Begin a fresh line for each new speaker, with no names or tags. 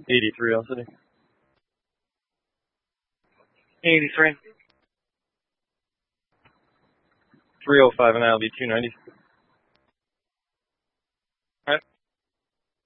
83 All City.
83.
305 and ILB 290.